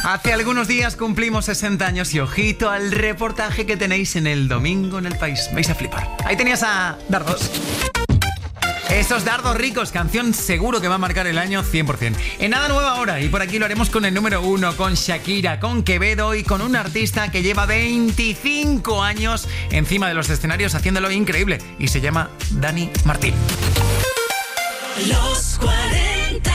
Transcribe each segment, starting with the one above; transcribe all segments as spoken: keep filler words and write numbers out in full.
Hace algunos días cumplimos sesenta años y ojito al reportaje que tenéis en El Domingo en el País. Vais a flipar. Ahí tenías a Dardos. Esos dardos ricos, canción seguro que va a marcar el año cien por ciento. En nada nueva hora, y por aquí lo haremos con el número uno, con Shakira, con Quevedo y con un artista que lleva veinticinco años encima de los escenarios haciéndolo increíble y se llama Dani Martín. Los cuarenta.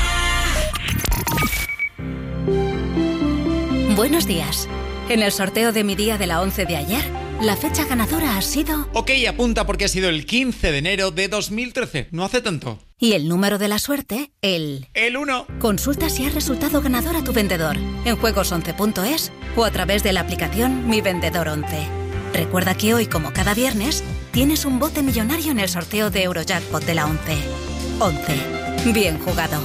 Buenos días. En el sorteo de mi día de la once de ayer, la fecha ganadora ha sido... Ok, apunta porque ha sido el quince de enero de dos mil trece, no hace tanto. Y el número de la suerte, el... El uno. Consulta si ha resultado ganador a tu vendedor en juegos once punto es o a través de la aplicación Mi Vendedor once. Recuerda que hoy, como cada viernes, tienes un bote millonario en el sorteo de Eurojackpot de la once. once. Bien jugado.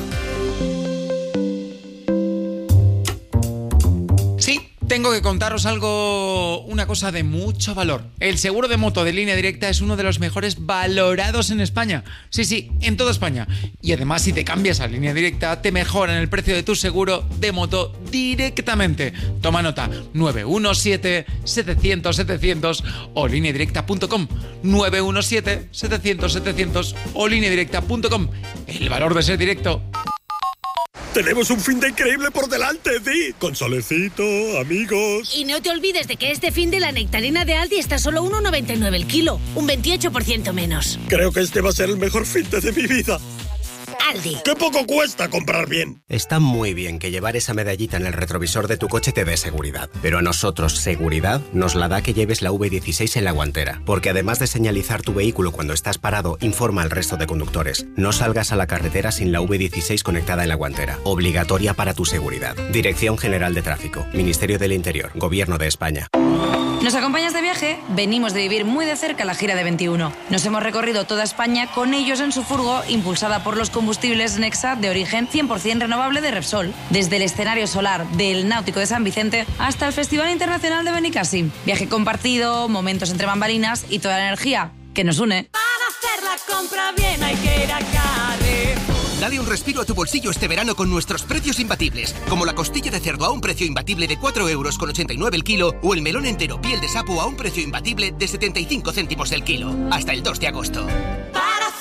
Tengo que contaros algo, una cosa de mucho valor. El seguro de moto de Línea Directa es uno de los mejores valorados en España. Sí, sí, en toda España. Y además, si te cambias a Línea Directa, te mejoran el precio de tu seguro de moto directamente. Toma nota, nueve uno siete, setecientos, setecientos o línea directa punto com. nueve uno siete, setecientos, setecientos o línea directa punto com. El valor de ser directo. Tenemos un fin de increíble por delante, Di. Con solecito, amigos. Y no te olvides de que este fin de la nectarina de Aldi está solo uno noventa y nueve el kilo, un veintiocho por ciento menos. Creo que este va a ser el mejor fin de, de mi vida. Aldi. ¡Qué poco cuesta comprar bien! Está muy bien que llevar esa medallita en el retrovisor de tu coche te dé seguridad. Pero a nosotros seguridad nos la da que lleves la V dieciséis en la guantera. Porque además de señalizar tu vehículo cuando estás parado, informa al resto de conductores. No salgas a la carretera sin la V dieciséis conectada en la guantera. Obligatoria para tu seguridad. Dirección General de Tráfico. Ministerio del Interior. Gobierno de España. ¿Nos acompañas de viaje? Venimos de vivir muy de cerca la gira de veintiuno. Nos hemos recorrido toda España con ellos en su furgo, impulsada por los combustibles Nexa de origen cien por ciento renovable de Repsol. Desde el escenario solar del Náutico de San Vicente hasta el Festival Internacional de Benicassim. Viaje compartido, momentos entre bambalinas y toda la energía que nos une. Para hacer la compra bien hay que ir a Carrefour. Dale un respiro a tu bolsillo este verano con nuestros precios imbatibles, como la costilla de cerdo a un precio imbatible de cuatro euros con ochenta y nueve el kilo o el melón entero piel de sapo a un precio imbatible de setenta y cinco céntimos el kilo. Hasta el dos de agosto. Para